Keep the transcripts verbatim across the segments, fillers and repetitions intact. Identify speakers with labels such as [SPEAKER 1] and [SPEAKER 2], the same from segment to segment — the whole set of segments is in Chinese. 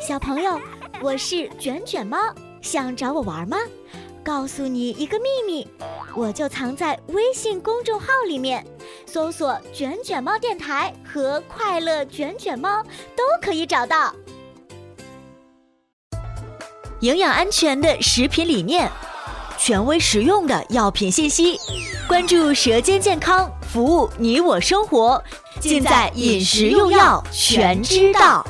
[SPEAKER 1] 小朋友，我是卷卷猫，想找我玩吗？告诉你一个秘密，我就藏在微信公众号里面，搜索卷卷猫电台和快乐卷卷猫都可以找到。营养安全的食品理念，权威实用的药品信息，关注舌尖健康，服务你我生活，尽在饮食用药全知道。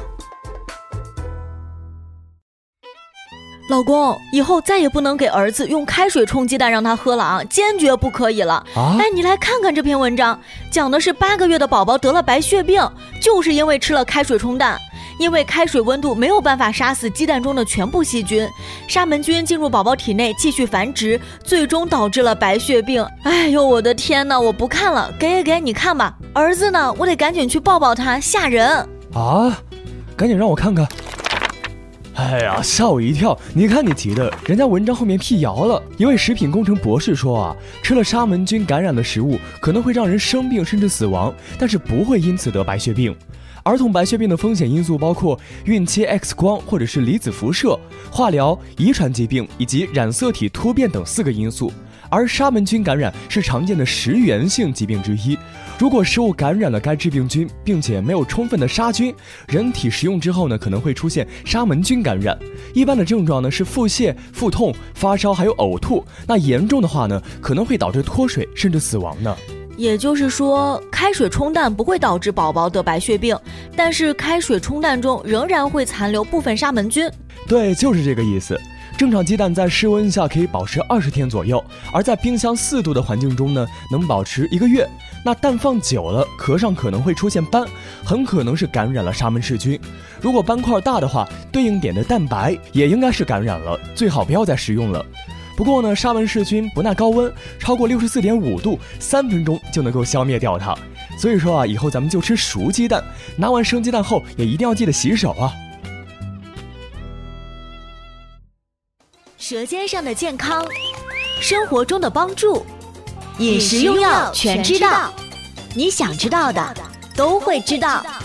[SPEAKER 1] 老公，以后再也不能给儿子用开水冲鸡蛋让他喝了啊，坚决不可以了。
[SPEAKER 2] 啊、
[SPEAKER 1] 哎，你来看看这篇文章，讲的是八个月的宝宝得了白血病，就是因为吃了开水冲蛋。因为开水温度没有办法杀死鸡蛋中的全部细菌，沙门菌进入宝宝体内继续繁殖，最终导致了白血病。哎呦，我的天哪，我不看了，给给给，你看吧。儿子呢，我得赶紧去抱抱他，吓人
[SPEAKER 2] 啊！赶紧让我看看。哎呀，吓我一跳！你看你急的，人家文章后面辟谣了。一位食品工程博士说啊，吃了沙门菌感染的食物可能会让人生病甚至死亡，但是不会因此得白血病。儿童白血病的风险因素包括孕期 X 光或者是离子辐射、化疗、遗传疾病以及染色体突变等四个因素。而沙门菌感染是常见的食源性疾病之一。如果食物感染了该致病菌，并且没有充分的杀菌，人体食用之后呢，可能会出现沙门菌感染。一般的症状呢是腹泻、腹痛、发烧还有呕吐，那严重的话呢，可能会导致脱水甚至死亡呢。
[SPEAKER 1] 也就是说，开水冲蛋不会导致宝宝得白血病，但是开水冲蛋中仍然会残留部分沙门菌。
[SPEAKER 2] 对，就是这个意思。正常鸡蛋在室温下可以保持二十天左右，而在冰箱四度的环境中呢，能保持一个月。那蛋放久了，壳上可能会出现斑，很可能是感染了沙门氏菌。如果斑块大的话，对应点的蛋白也应该是感染了，最好不要再食用了。不过呢，沙门氏菌不耐高温，超过 六十四点五度，三分钟就能够消灭掉它。所以说啊，以后咱们就吃熟鸡蛋，拿完生鸡蛋后也一定要记得洗手啊。
[SPEAKER 1] 舌尖上的健康，生活中的帮助，饮食用药全知道，你想知道的都会知道。